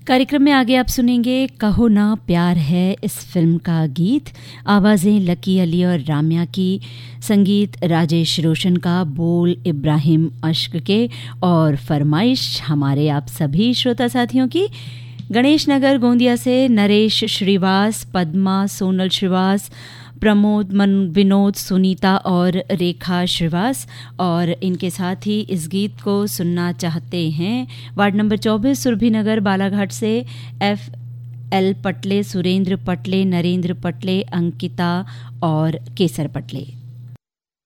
कार्यक्रम में आगे आप सुनेंगे कहो ना प्यार है इस फिल्म का गीत। आवाज़ें लकी अली और राम्या की, संगीत राजेश रोशन का, बोल इब्राहिम अश्क के और फरमाइश हमारे आप सभी श्रोता साथियों की। गणेश नगर गोंदिया से नरेश श्रीवास, पद्मा, सोनल श्रीवास, प्रमोद, विनोद, सुनीता और रेखा श्रीवास और इनके साथ ही इस गीत को सुनना चाहते हैं वार्ड नंबर 24 सुरभि नगर बालाघाट से FL पटले, सुरेंद्र पटले, नरेंद्र पटले, अंकिता और केसर पटले।